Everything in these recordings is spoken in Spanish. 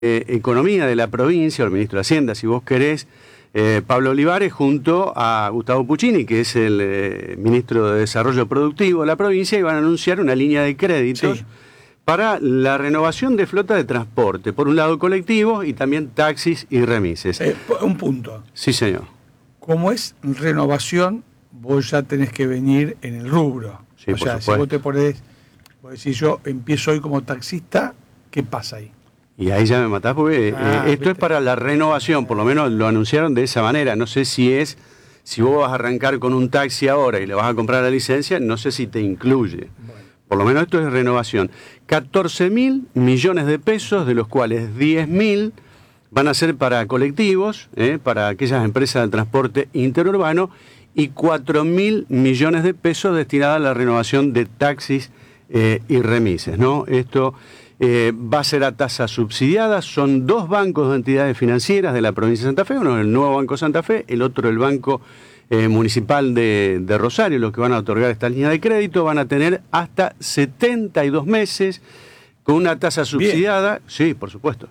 Economía de la provincia, o el ministro de Hacienda, si vos querés, Pablo Olivares, junto a Gustavo Puccini, que es el ministro de Desarrollo Productivo de la provincia, y van a anunciar una línea de créditos para la renovación de flota de transporte. Por un lado colectivos y también taxis y remises. Un punto. Sí, señor. Como es renovación, vos ya tenés que venir en el rubro. Sí, o sea, si vos te ponés, vos decís, yo empiezo hoy como taxista, ¿qué pasa ahí? Y ahí ya me matás porque esto ¿viste? es para la renovación, por lo menos lo anunciaron de esa manera. No sé si vos vas a arrancar con un taxi ahora y le vas a comprar la licencia, no sé si te incluye. Bueno. Por lo menos esto es renovación. 14.000 millones de pesos, de los cuales 10.000 van a ser para colectivos, para aquellas empresas de transporte interurbano, y 4.000 millones de pesos destinados a la renovación de taxis y remises, ¿no? Esto va a ser a tasa subsidiada. Son dos bancos de entidades financieras de la provincia de Santa Fe, uno el Nuevo Banco Santa Fe, el otro el Banco Municipal de Rosario, los que van a otorgar esta línea de crédito. Van a tener hasta 72 meses con una tasa subsidiada. Bien. Sí, por supuesto.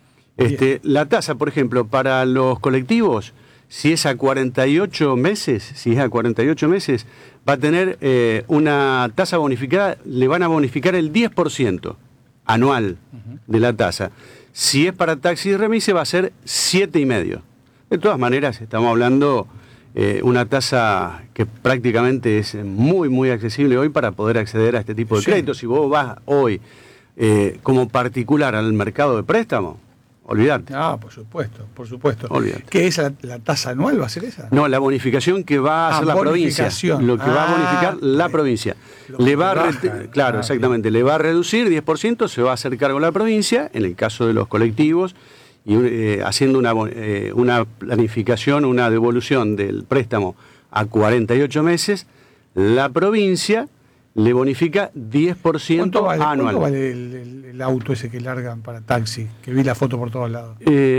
La tasa, por ejemplo, para los colectivos, si es a 48 meses, va a tener una tasa bonificada, le van a bonificar el 10% anual de la tasa. Si es para taxi y remise va a ser 7,5%. De todas maneras, estamos hablando una tasa que prácticamente es muy, muy accesible hoy para poder acceder a este tipo de créditos. Si vos vas hoy como particular al mercado de préstamo, olvídate. Ah, por supuesto. Olvídate. ¿Qué es la tasa anual? ¿Va a ser esa? No, la bonificación que va a hacer la provincia. Lo que va a bonificar la provincia. Le va exactamente. Le va a reducir 10%, se va a hacer cargo la provincia, en el caso de los colectivos, y haciendo una planificación, una devolución del préstamo a 48 meses, la provincia le bonifica 10% anual. ¿Cuánto vale el auto ese que largan para taxi? Que vi la foto por todos lados.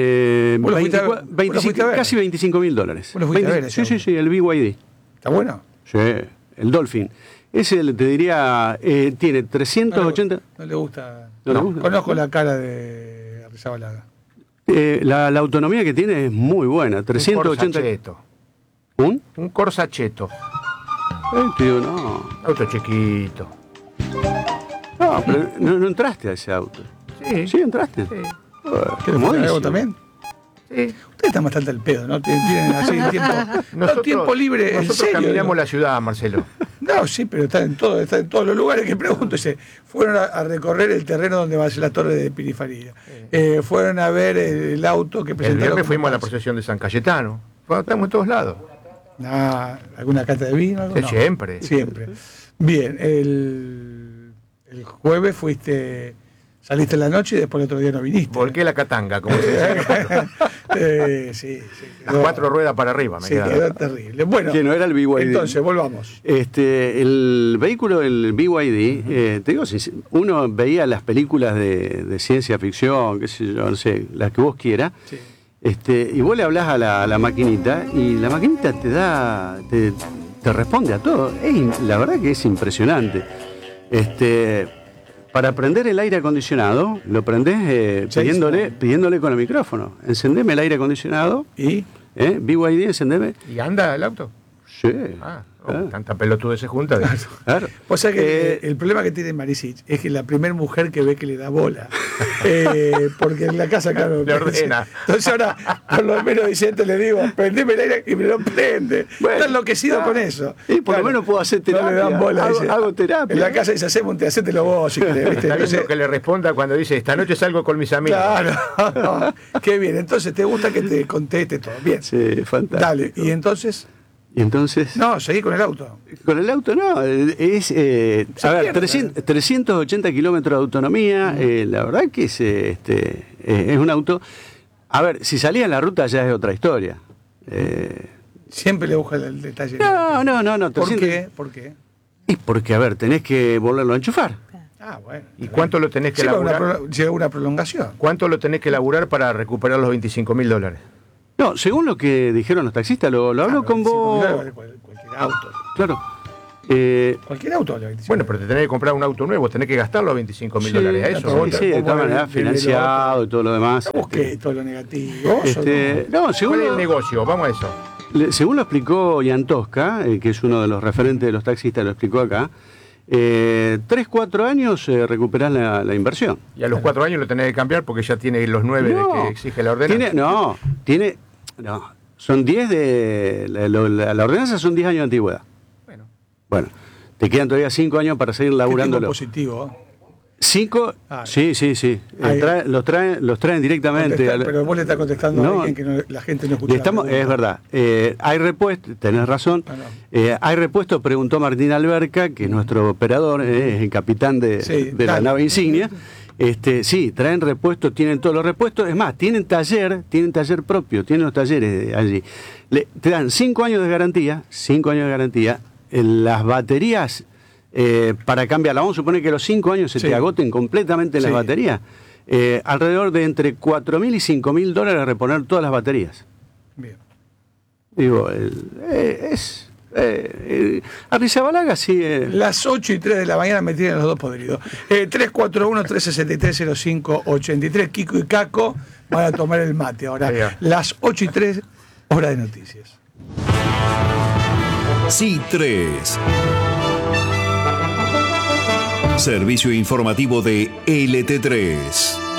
Casi $25.000. ¿Vos lo fuiste a ver? Sí, el BYD. ¿Está bueno? Sí, el Dolphin. Ese, te diría, tiene 380... No le gusta. ¿No le gusta? Conozco la cara de Arrizabalaga. La autonomía que tiene es muy buena. 380... Un Corsa Cheto. Tío, no. Auto chiquito. No, pero no entraste a ese auto. Sí, entraste. Sí. ¿Qué le también? Sí. Ustedes están bastante al pedo, ¿no? Tienen así tiempo libre. Nosotros caminamos la ciudad, Marcelo. No, sí, pero está en todos los lugares que pregunto. Fueron a recorrer el terreno donde va a ser la torre de Pirifaría. Fueron a ver el auto que presentaron. El viernes fuimos a la procesión de San Cayetano. Estamos en todos lados. ¿Alguna cata de vino? No. Siempre. Bien, el jueves saliste en la noche y después el otro día no viniste. Volqué la catanga, como se dice. Sí. Las 4 ruedas para arriba, quedó terrible. Bueno, que no era el BYD. Entonces, volvamos. El vehículo, el BYD, te digo, uno veía las películas de ciencia ficción, qué sé yo, no sé, las que vos quieras. Sí. Y vos le hablás a la maquinita y la maquinita te responde a todo. La verdad que es impresionante. Para prender el aire acondicionado, lo prendés pidiéndole con el micrófono. Encendeme el aire acondicionado. ¿Y? BYD, encendeme. ¿Y anda el auto? Sí. Tanta pelotudez se junta. Claro. O sea que el problema que tiene Marisic es que la primera mujer que ve que le da bola. Porque en la casa, claro, le ordena. Entonces ahora, por lo menos Vicente le digo, prendeme el aire y me lo prende. Está enloquecido con eso. Y por lo menos puedo hacer terapia. No le dan bola. Hago terapia. En la casa dice, hacételo vos, si querés. ¿Viste? Está viendo que le responda cuando dice, esta noche salgo con mis amigos. Claro. Qué bien. Entonces, ¿te gusta que te conteste todo? Bien. Sí, fantástico. Dale. ¿Y entonces? No, seguí con el auto. Con el auto no, es 380 kilómetros de autonomía, la verdad que es un auto. A ver, si salía en la ruta ya es otra historia. Siempre le busca el detalle. No. ¿Por qué? Y porque, a ver, tenés que volverlo a enchufar. Bueno. ¿Y cuánto lo tenés que laburar? Llega una prolongación. ¿Cuánto lo tenés que laburar para recuperar los $25.000? No, según lo que dijeron los taxistas, lo habló con vos. Cualquier auto. Claro. Cualquier auto vale 25. Bueno, pero te tenés que comprar un auto nuevo, tenés que gastar los $25.000 a eso. Sí, de todas maneras, financiado y todo lo demás. Busqué todo lo negativo. No, según ¿Cuál es el negocio? Vamos a eso. Según lo explicó Ian Tosca, que es uno de los referentes de los taxistas, lo explicó acá, 3-4 años recuperás la inversión. Y a los 4 años lo tenés que cambiar porque ya tiene los 9 de que exige la ordenanza. Son 10 de... La ordenanza son 10 años de antigüedad. Bueno, te quedan todavía 5 años para seguir laburándolo. Positivo. 5, sí. Los traen directamente. Pero vos le estás contestando a alguien que la gente no escucha. Es verdad. Hay repuesto, tenés razón. Hay repuesto, preguntó Martín Alberca, que es nuestro operador, es el capitán de la nave insignia. Sí, traen repuestos, tienen todos los repuestos. Es más, tienen taller propio, tienen los talleres allí. Te dan 5 años de garantía, las baterías. Para cambiarla, vamos a suponer que los 5 años se te agoten completamente las baterías. Alrededor de entre $4.000 y $5.000 reponer todas las baterías. Bien. Digo, Arrizabalaga sí. Las 8:03 de la mañana me tienen los dos podridos. 341-363-0583. Kiko y Caco van a tomar el mate ahora. Las 8:03, hora de noticias. Sí, 3. Servicio informativo de LT3.